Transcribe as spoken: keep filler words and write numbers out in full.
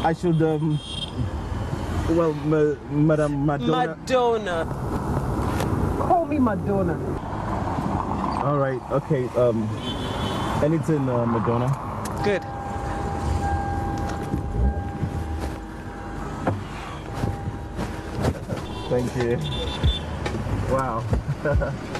I should um. Well, ma Madam Madonna. Madonna. Call me Madonna. All right. Okay. Um. Anything, uh, Madonna. Good. Thank you. Wow.